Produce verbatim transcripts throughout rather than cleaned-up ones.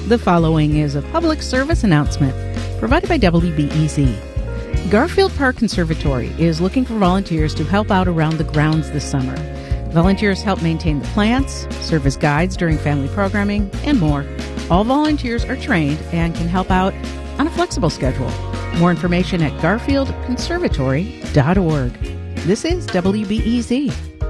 The following is a public service announcement provided by W B E Z. Garfield Park Conservatory is looking for volunteers to help out around the grounds this summer. Volunteers help maintain the plants, serve as guides during family programming, and more. All volunteers are trained and can help out on a flexible schedule. More information at garfield conservatory dot org. This is W B E Z.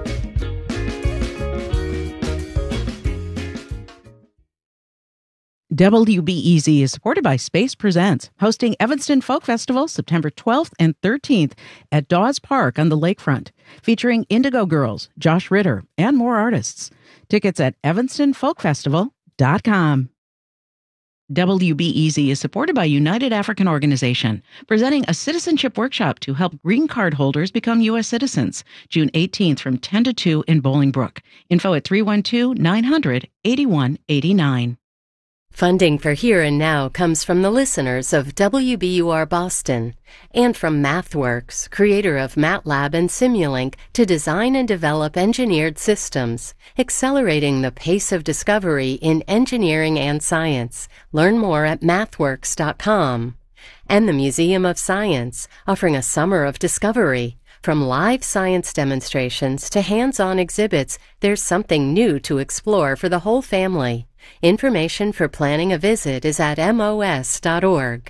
W B E Z is supported by Space Presents, hosting Evanston Folk Festival September twelfth and thirteenth at Dawes Park on the lakefront, featuring Indigo Girls, Josh Ritter, and more artists. Tickets at evanston folk festival dot com. W B E Z is supported by United African Organization, presenting a citizenship workshop to help green card holders become U S citizens, June eighteenth from ten to two in Bolingbrook. Info at three one two, nine hundred, eighty-one eighty-nine. Funding for Here and Now comes from the listeners of W B U R Boston and from MathWorks, creator of MATLAB and Simulink, to design and develop engineered systems, accelerating the pace of discovery in engineering and science. Learn more at mathworks dot com. And the Museum of Science, offering a summer of discovery. From live science demonstrations to hands-on exhibits, there's something new to explore for the whole family. Information for planning a visit is at M O S dot org.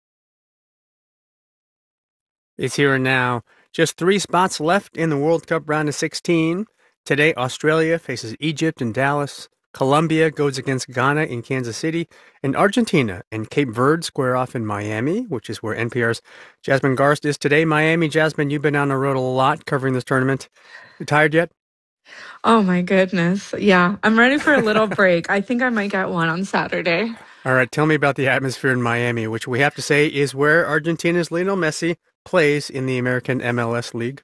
It's Here and Now. Just three spots left in the World Cup round of sixteen. Today, Australia faces Egypt in Dallas. Colombia goes against Ghana in Kansas City. And Argentina and Cape Verde square off in Miami, which is where N P R's Jasmine Garst is today. Miami, Jasmine, you've been on the road a lot covering this tournament. You tired yet? Oh my goodness. Yeah, I'm ready for a little break. I think I might get one on Saturday. All right, tell me about the atmosphere in Miami, which we have to say is where Argentina's Lionel Messi plays in the American M L S League.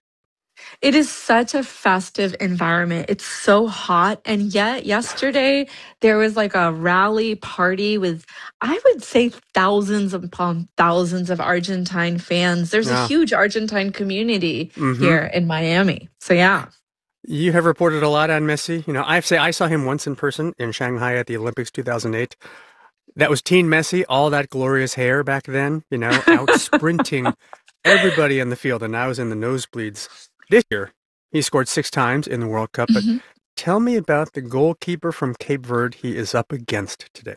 It is such a festive environment. It's so hot. And yet yesterday there was like a rally party with, I would say, thousands upon thousands of Argentine fans. There's yeah. a huge Argentine community mm-hmm. here in Miami. So yeah. You have reported a lot on Messi. You know, I say I saw him once in person in Shanghai at the Olympics two thousand eight. That was teen Messi, all that glorious hair back then, you know, out sprinting everybody in the field. And I was in the nosebleeds. This year, he scored six times in the World Cup. But mm-hmm. tell me about the goalkeeper from Cape Verde he is up against today.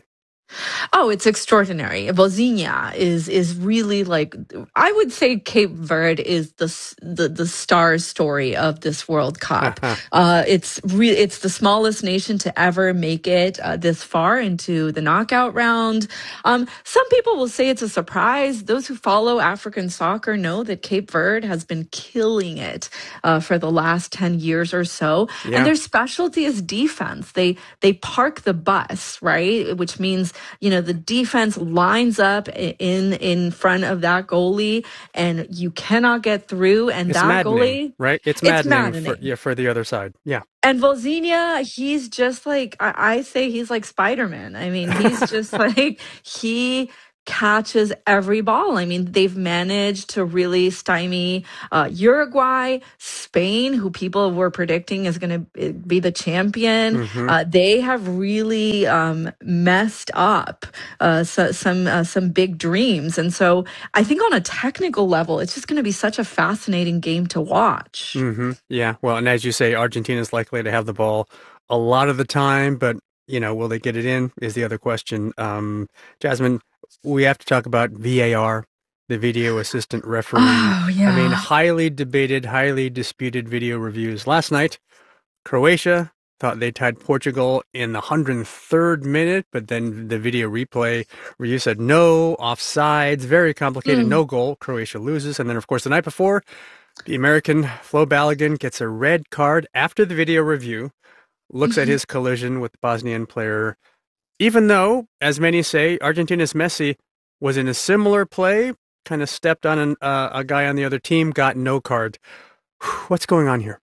Oh, it's extraordinary. Vozinha is is really like, I would say Cape Verde is the the, the star story of this World Cup. uh, it's re- it's the smallest nation to ever make it uh, this far into the knockout round. Um, some people will say it's a surprise. Those who follow African soccer know that Cape Verde has been killing it uh, for the last ten years or so. Yeah. And their specialty is defense. They they park the bus, right? Which means, you know, the defense lines up in in front of that goalie, and you cannot get through. And it's that maddening, goalie, right? It's, it's maddening, maddening. For, yeah, for the other side. Yeah. And Vozinha, he's just like, I, I say he's like Spider-Man. I mean, he's just like, he catches every ball. I mean, they've managed to really stymie uh, Uruguay, Spain, who people were predicting is going to be the champion. Mm-hmm. Uh, they have really um, messed up uh, so, some uh, some big dreams. And so I think on a technical level, it's just going to be such a fascinating game to watch. Mm-hmm. Yeah. Well, and as you say, Argentina is likely to have the ball a lot of the time, but, you know, will they get it in is the other question. Um, Jasmine, we have to talk about V A R, the video assistant referee. Oh, yeah. I mean, highly debated, highly disputed video reviews. Last night, Croatia thought they tied Portugal in the one hundred third minute, but then the video replay review said no, offsides, very complicated, mm. no goal. Croatia loses. And then, of course, the night before, the American Flo Balogun gets a red card after the video review, looks mm-hmm. at his collision with the Bosnian player. Even though, as many say, Argentina's Messi was in a similar play, kind of stepped on an, uh, a guy on the other team, got no card. What's going on here?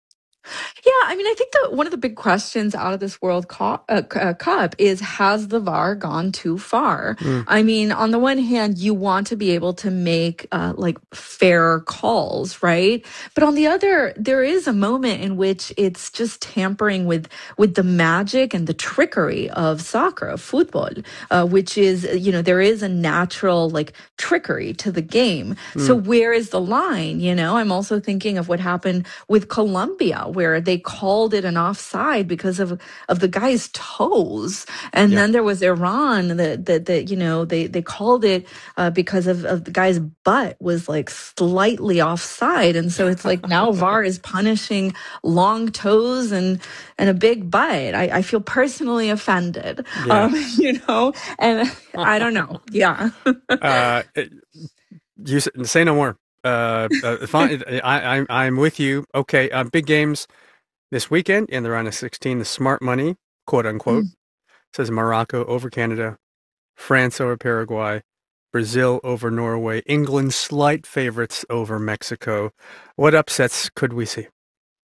Yeah, I mean, I think that one of the big questions out of this World Cup, uh, uh, Cup is, has the V A R gone too far? Mm. I mean, on the one hand, you want to be able to make uh, like fair calls, right? But on the other, there is a moment in which it's just tampering with with the magic and the trickery of soccer, of football, uh, which is, you know, there is a natural like trickery to the game. Mm. So where is the line? You know, I'm also thinking of what happened with Colombia, where they called it an offside because of of the guy's toes, and Yeah. then there was Iran that that, that you know they they called it uh, because of, of the guy's butt was like slightly offside, and so it's like now V A R is punishing long toes and and a big butt. I, I feel personally offended, Yeah. um, you know, and I don't know. Yeah. uh, you s- say no more. Uh, uh, fine. I, I'm I'm with you. Okay, uh, big games this weekend in the round of sixteen. The smart money, quote unquote, Mm. says Morocco over Canada, France over Paraguay, Brazil over Norway, England slight favorites over Mexico. What upsets could we see?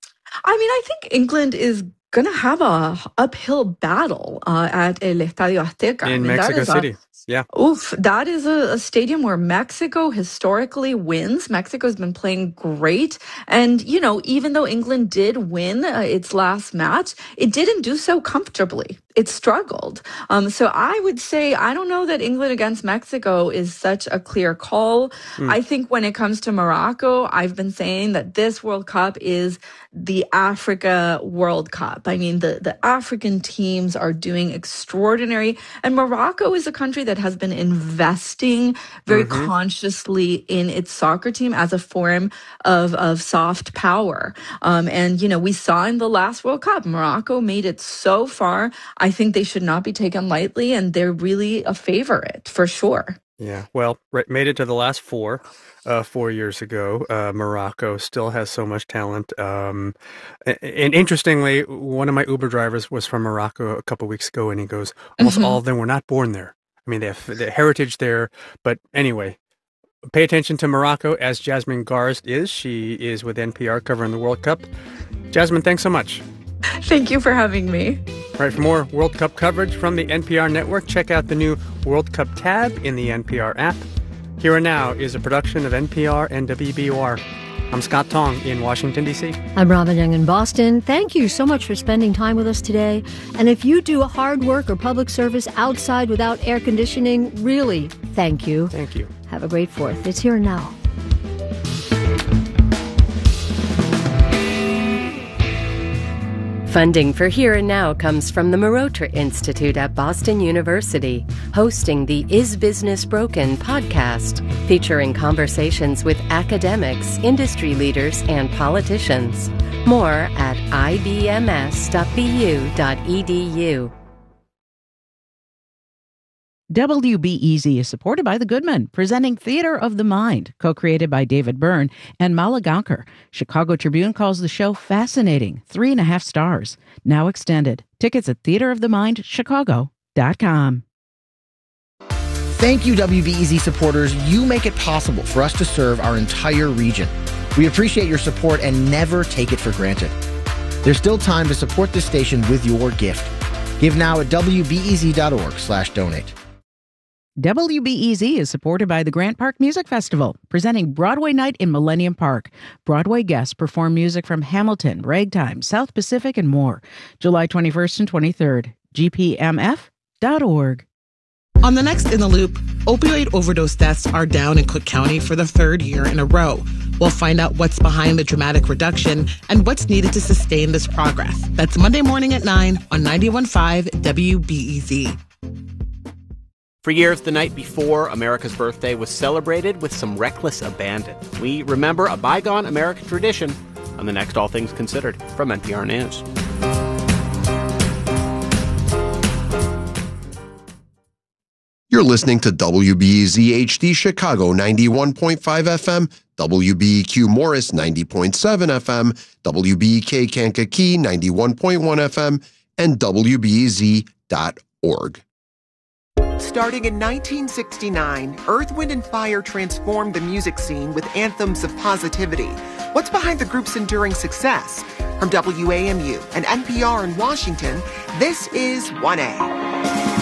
I mean, I think England is going to have a uphill battle uh, at El Estadio Azteca. I In mean, that Mexico is a City. Yeah. Oof, that is a, a stadium where Mexico historically wins. Mexico's been playing great. And, you know, even though England did win uh, its last match, it didn't do so comfortably. It struggled. Um, so I would say, I don't know that England against Mexico is such a clear call. Mm. I think when it comes to Morocco, I've been saying that this World Cup is the Africa World Cup. I mean, the, the African teams are doing extraordinary. And Morocco is a country that has been investing very Mm-hmm. consciously in its soccer team as a form of, of soft power. Um, and, you know, we saw in the last World Cup, Morocco made it so far. I think they should not be taken lightly, and they're really a favorite for sure. Yeah, well, right, made it to the last four, uh, four years ago. Uh, Morocco still has so much talent. Um, and, and interestingly, one of my Uber drivers was from Morocco a couple weeks ago, and he goes, almost Mhm. all of them were not born there. I mean, they have the heritage there. But anyway, pay attention to Morocco, as Jasmine Garsd is. She is with N P R covering the World Cup. Jasmine, thanks so much. Thank you for having me. All right, for more World Cup coverage from the N P R network, check out the new World Cup tab in the N P R app. Here and Now is a production of N P R and W B U R. I'm Scott Tong in Washington, D C. I'm Robin Young in Boston. Thank you so much for spending time with us today. And if you do hard work or public service outside without air conditioning, really, thank you. Thank you. Have a great Fourth. It's Here and Now. Funding for Here and Now comes from the Marotra Institute at Boston University, hosting the Is Business Broken podcast, featuring conversations with academics, industry leaders, and politicians. More at I B M S dot B U dot E D U. W B E Z is supported by The Goodman, presenting Theater of the Mind, co-created by David Byrne and Mala Gaonkar. Chicago Tribune calls the show fascinating, three and a half stars. Now extended. Tickets at theater of the mind chicago dot com. Thank you, W B E Z supporters. You make it possible for us to serve our entire region. We appreciate your support and never take it for granted. There's still time to support this station with your gift. Give now at W B E Z dot org slash donate. W B E Z is supported by the Grant Park Music Festival, presenting Broadway Night in Millennium Park. Broadway guests perform music from Hamilton, Ragtime, South Pacific, and more. July twenty-first and twenty-third. G P M F dot org. On the next In the Loop, opioid overdose deaths are down in Cook County for the third year in a row. We'll find out what's behind the dramatic reduction and what's needed to sustain this progress. That's Monday morning at nine on ninety-one point five W B E Z. For years, the night before America's birthday was celebrated with some reckless abandon. We remember a bygone American tradition on the next All Things Considered from N P R News. You're listening to W B E Z H D Chicago ninety-one point five F M, W B E Q Morris ninety point seven F M, W B E K Kankakee ninety-one point one F M, and W B E Z dot org. Starting in nineteen sixty-nine, Earth, Wind and Fire transformed the music scene with anthems of positivity. What's behind the group's enduring success? From W A M U and N P R in Washington, this is one A.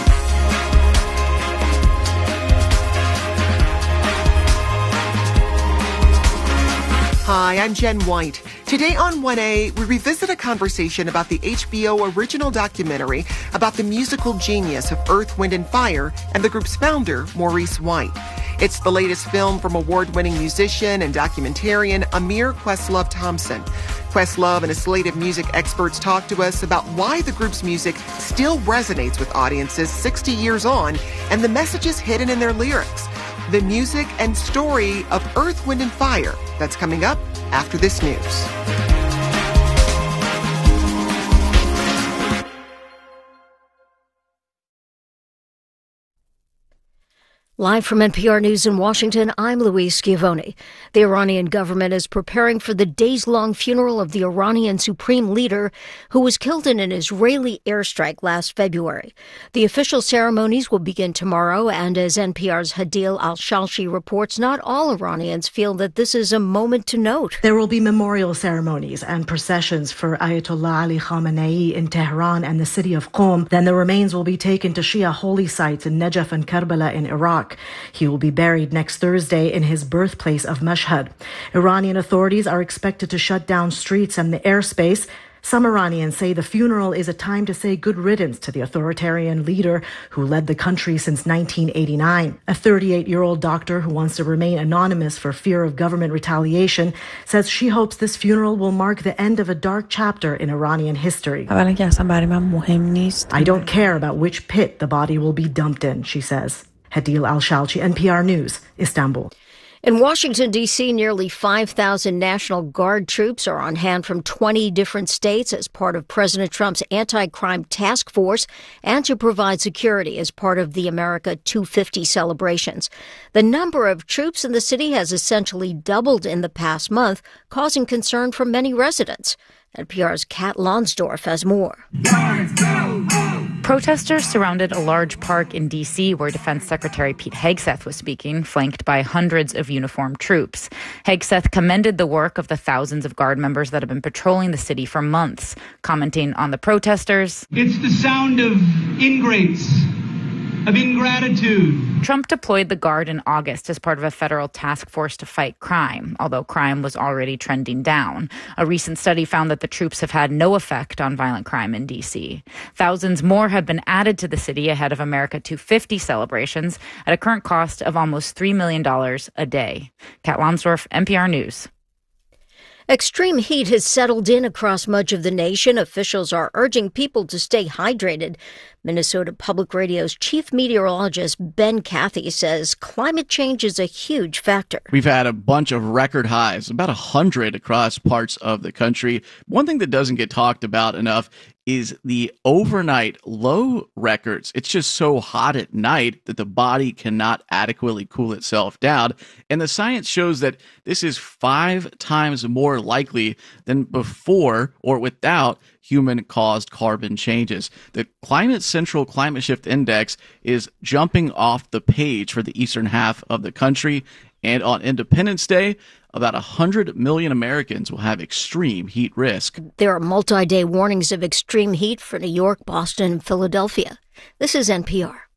Hi, I'm Jen White. Today on one A, we revisit a conversation about the H B O original documentary about the musical genius of Earth, Wind and Fire and the group's founder, Maurice White. It's the latest film from award-winning musician and documentarian Amir Questlove Thompson. Questlove and a slate of music experts talk to us about why the group's music still resonates with audiences sixty years on and the messages hidden in their lyrics. The music and story of Earth, Wind and Fire. That's coming up after this news. Live from N P R News in Washington, I'm Louise Schiavone. The Iranian government is preparing for the days-long funeral of the Iranian supreme leader who was killed in an Israeli airstrike last February. The official ceremonies will begin tomorrow, and as N P R's Hadil Al-Shalshi reports, not all Iranians feel that this is a moment to note. There will be memorial ceremonies and processions for Ayatollah Ali Khamenei in Tehran and the city of Qom. Then the remains will be taken to Shia holy sites in Najaf and Karbala in Iraq. He will be buried next Thursday in his birthplace of Mashhad. Iranian authorities are expected to shut down streets and the airspace. Some Iranians say the funeral is a time to say good riddance to the authoritarian leader who led the country since nineteen eighty-nine. A thirty-eight-year-old doctor who wants to remain anonymous for fear of government retaliation says she hopes this funeral will mark the end of a dark chapter in Iranian history. I don't care about which pit the body will be dumped in, she says. Hadil Al-Shalchi, N P R News, Istanbul. In Washington, D C, nearly five thousand National Guard troops are on hand from twenty different states as part of President Trump's anti-crime task force and to provide security as part of the America two fifty celebrations. The number of troops in the city has essentially doubled in the past month, causing concern for many residents. N P R's Kat Lonsdorf has more. Protesters surrounded a large park in D C where Defense Secretary Pete Hegseth was speaking, flanked by hundreds of uniformed troops. Hegseth commended the work of the thousands of Guard members that have been patrolling the city for months, commenting on the protesters. It's the sound of ingrates, of ingratitude. Trump deployed the Guard in August as part of a federal task force to fight crime, although crime was already trending down. A recent study found that the troops have had no effect on violent crime in D C. Thousands more have been added to the city ahead of America two fifty celebrations at a current cost of almost three million dollars a day. Kat Lonsdorf, N P R News. Extreme heat has settled in across much of the nation. Officials are urging people to stay hydrated. Minnesota Public Radio's chief meteorologist Ben Cathy says climate change is a huge factor. We've had a bunch of record highs, about one hundred across parts of the country. One thing that doesn't get talked about enough is the overnight low records. It's just so hot at night that the body cannot adequately cool itself down. And the science shows that this is five times more likely than before or without human-caused carbon changes. The Climate Central Climate Shift Index is jumping off the page for the eastern half of the country. And on Independence Day, about one hundred million Americans will have extreme heat risk. There are multi-day warnings of extreme heat for New York, Boston, and Philadelphia. This is N P R.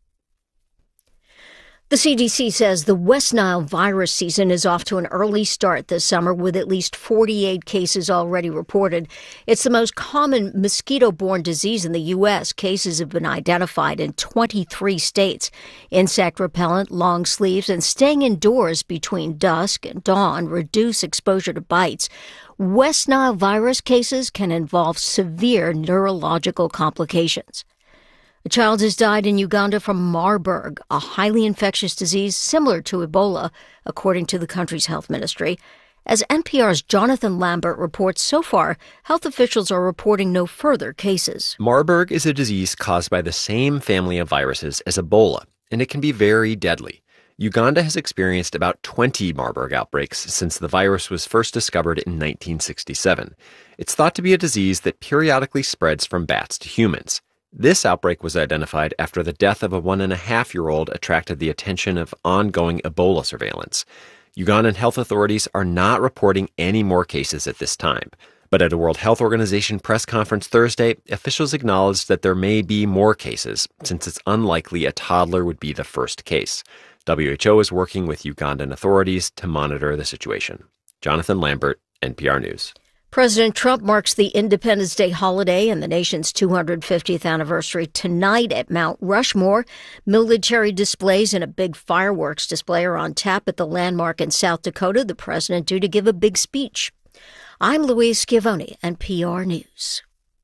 The C D C says the West Nile virus season is off to an early start this summer with at least forty-eight cases already reported. It's the most common mosquito-borne disease in the U S. Cases have been identified in twenty-three states. Insect repellent, long sleeves, and staying indoors between dusk and dawn reduce exposure to bites. West Nile virus cases can involve severe neurological complications. A child has died in Uganda from Marburg, a highly infectious disease similar to Ebola, according to the country's health ministry. As N P R's Jonathan Lambert reports, so far, health officials are reporting no further cases. Marburg is a disease caused by the same family of viruses as Ebola, and it can be very deadly. Uganda has experienced about twenty Marburg outbreaks since the virus was first discovered in nineteen sixty-seven. It's thought to be a disease that periodically spreads from bats to humans. This outbreak was identified after the death of a one-and-a-half-year-old attracted the attention of ongoing Ebola surveillance. Ugandan health authorities are not reporting any more cases at this time. But at a World Health Organization press conference Thursday, officials acknowledged that there may be more cases, since it's unlikely a toddler would be the first case. W H O is working with Ugandan authorities to monitor the situation. Jonathan Lambert, N P R News. President Trump marks the Independence Day holiday and the nation's two hundred fiftieth anniversary tonight at Mount Rushmore. Military displays and a big fireworks display are on tap at the landmark in South Dakota. The president due to give a big speech. I'm Louise Schiavone, N P R News.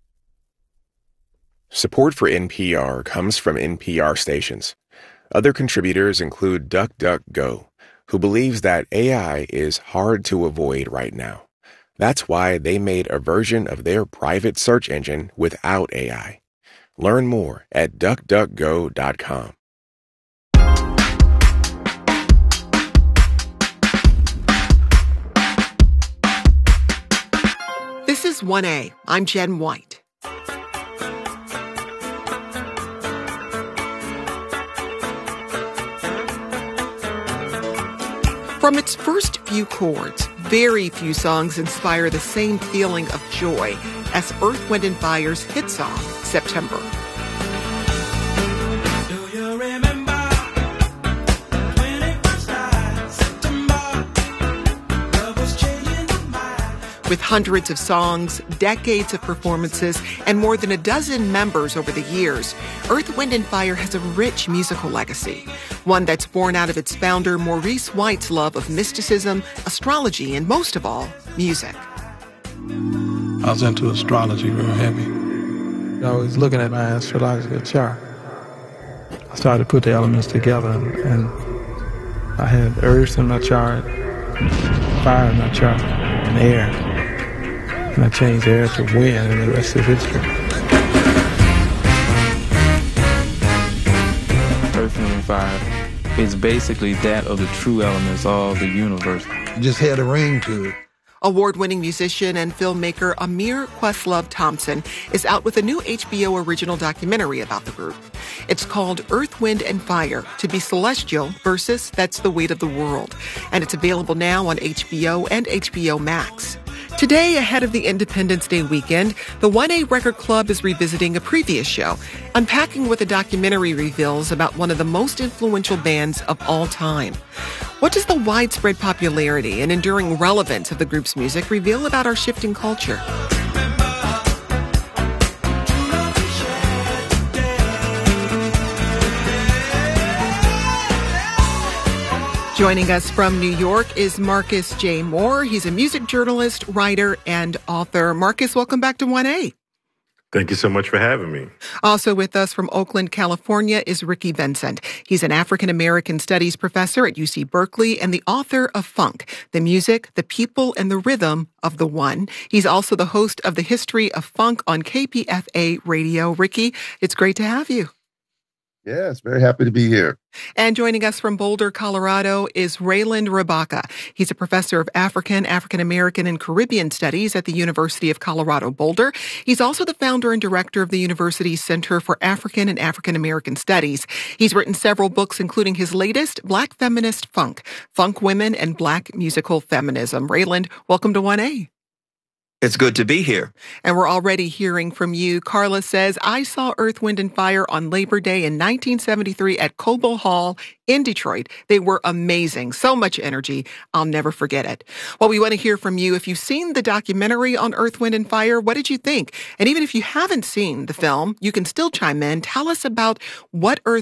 Support for N P R comes from N P R stations. Other contributors include DuckDuckGo, who believes that A I is hard to avoid right now. That's why they made a version of their private search engine without A I. Learn more at duck duck go dot com. This is one A. I'm Jen White. From its first few chords, very few songs inspire the same feeling of joy as Earth, Wind and Fire's hit song, September. Do you remember when it first started, September? Love was changing my mind. With hundreds of songs, decades of performances, and more than a dozen members over the years, Earth, Wind and Fire has a rich musical legacy, one that's born out of its founder Maurice White's love of mysticism, astrology, and most of all, music. I was into astrology real heavy. I was looking at my astrological chart. I started to put the elements together, and I had earth in my chart, fire in my chart, and air. And I changed air to wind, and the rest is history. Earth, Wind, and Fire is basically that of the true elements of the universe. Just had a ring to it. Award-winning musician and filmmaker Amir Questlove Thompson is out with a new H B O original documentary about the group. It's called Earth, Wind, and Fire, To Be Celestial versus That's the Weight of the World. And it's available now on H B O and H B O Max. Today, ahead of the Independence Day weekend, the one A Record Club is revisiting a previous show, unpacking what the documentary reveals about one of the most influential bands of all time. What does the widespread popularity and enduring relevance of the group's music reveal about our shifting culture? Joining us from New York is Marcus J. Moore. He's a music journalist, writer, and author. Marcus, welcome back to one A. Thank you so much for having me. Also with us from Oakland, California is Ricky Vincent. He's an African-American studies professor at U C Berkeley and the author of Funk, the music, the people, and the rhythm of the one. He's also the host of the History of Funk on K P F A Radio. Ricky, it's great to have you. Yes, very happy to be here. And joining us from Boulder, Colorado is Rayland Rabaka. He's a professor of African, African American, and Caribbean Studies at the University of Colorado Boulder. He's also the founder and director of the university's Center for African and African American Studies. He's written several books, including his latest, Black Feminist Funk, Funk Women and Black Musical Feminism. Rayland, welcome to one A. It's good to be here. And we're already hearing from you. Carla says, I saw Earth, Wind, and Fire on Labor Day in nineteen seventy-three at Cobo Hall in Detroit. They were amazing. So much energy. I'll never forget it. Well, we want to hear from you. If you've seen the documentary on Earth, Wind, and Fire, what did you think? And even if you haven't seen the film, you can still chime in. Tell us about what Earth,